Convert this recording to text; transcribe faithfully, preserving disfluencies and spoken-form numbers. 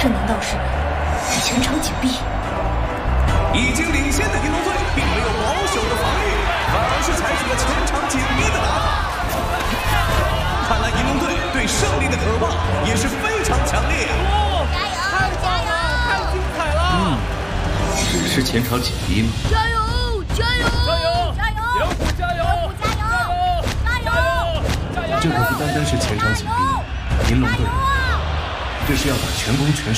这难道是前场紧闭？ 已经领先的银龙队并没有保守的防御，反而是采取了前场紧逼的打法。看来银龙队对胜利的渴望也是非常强烈啊！ 加油！太棒了，太精彩了！ 嗯，只是前场紧逼吗？ 加油！加油！加油！加油！ 野虎加油！ 加油！加油！加油！ 这可不单单是前场紧逼，银龙队这是要打全攻全